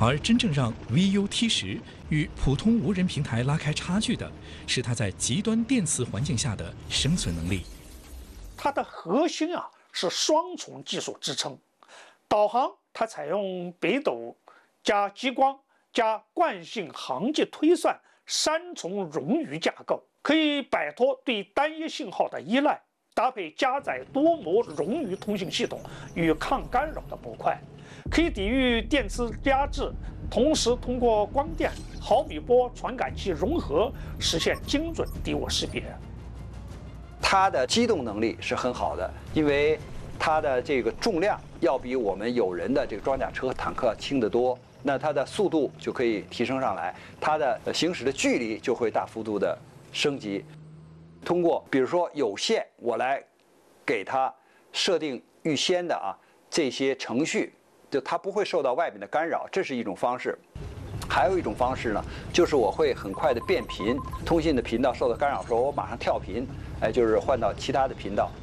而真正让 VUT-10与普通无人平台拉开差距的，是它在极端电磁环境下的生存能力。 它的核心是双重技术支撑，导航它采用北斗加激光加惯性航迹推算3重冗余架构，可以摆脱对单一信号的依赖，搭配加载多模冗余通信系统与抗干扰的模块，可以抵御电磁压制，同时通过光电、毫米波传感器融合，实现精准敌我识别。 它的机动能力是很好的，因为它的这个重量要比我们有人的这个装甲车、坦克轻得多，那它的速度就可以提升上来，它的行驶的距离就会大幅度的升级。通过比如说有线，我来给它设定预先的这些程序，就它不会受到外面的干扰，这是一种方式。还有一种方式呢，就是我会很快的变频，通信的频道受到干扰的时候，我马上跳频，就是换到其他的频道。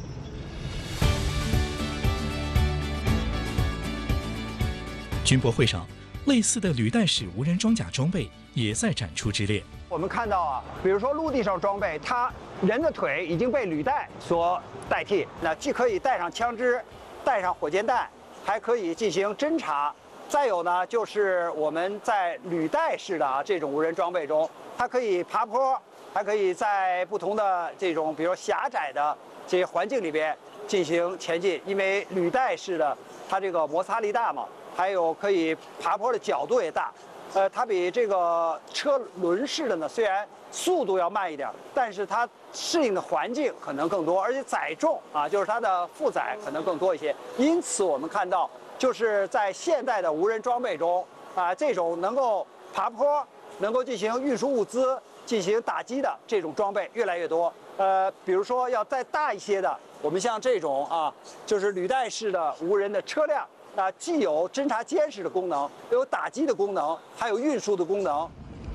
军博会上，类似的履带式无人装甲装备也在展出之列。 我们看到比如说陆地上装备，它人的腿已经被履带所代替，那既可以带上枪支，带上火箭弹，还可以进行侦察。再有呢，就是我们在履带式的这种无人装备中，它可以爬坡，还可以在不同的这种比如狭窄的这些环境里边进行前进，因为履带式的它这个摩擦力大嘛，还有可以爬坡的角度也大。它比这个车轮式的呢，虽然速度要慢一点，但是它适应的环境可能更多，而且载重就是它的负载可能更多一些。因此我们看到，就是在现代的无人装备中这种能够爬坡、能够进行运输物资、进行打击的这种装备越来越多。比如说要再大一些的，我们像这种就是履带式的无人的车辆。既有侦察监视的功能，有打击的功能，还有运输的功能。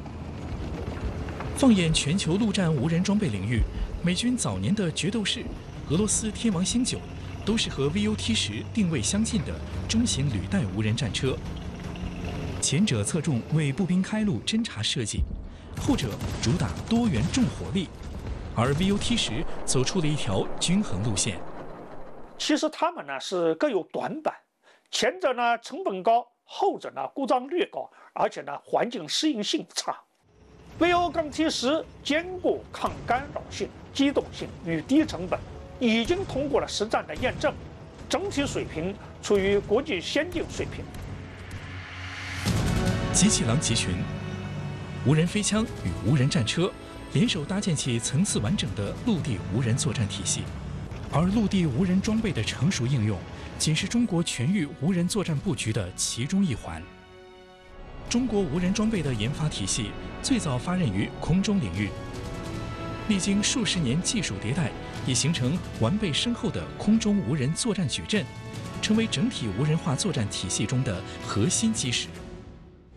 放眼全球陆战无人装备领域，美军早年的决斗士、俄罗斯天王星9，都是和 VUT-10定位相近的中型履带无人战车。前者侧重为步兵开路侦察设计，后者主打多元重火力，而 VUT-10走出了一条均衡路线。 其实它们呢是各有短板。前者呢成本高，后者呢故障率高，而且呢环境适应性差。VUT-10兼顾抗干扰性、机动性与低成本，已经通过了实战的验证，整体水平处于国际先进水平。 机器狼集群、无人飞枪与无人战车联手搭建起层次完整的陆地无人作战体系，而陆地无人装备的成熟应用，仅是中国全域无人作战布局的其中一环。中国无人装备的研发体系最早发轫于空中领域，历经数十年技术迭代，已形成完备深厚的空中无人作战矩阵，成为整体无人化作战体系中的核心基石。